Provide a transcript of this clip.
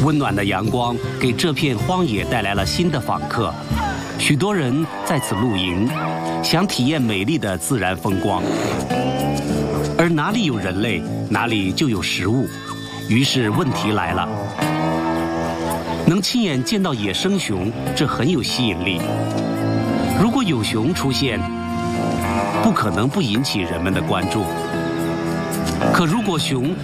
温暖的阳光给这片荒野带来了新的访客，许多人在此露营，想体验美丽的自然风光。而哪里有人类，哪里就有食物。于是问题来了，能亲眼见到野生熊，这很有吸引力。如果有熊出现，不可能不引起人们的关注。可如果熊